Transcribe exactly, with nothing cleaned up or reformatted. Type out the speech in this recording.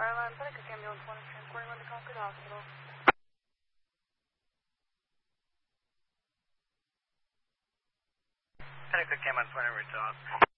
Airline, Pentacook Ambulance one is transporting one to Concord Hospital. Pentacook Ambulance one, reach off.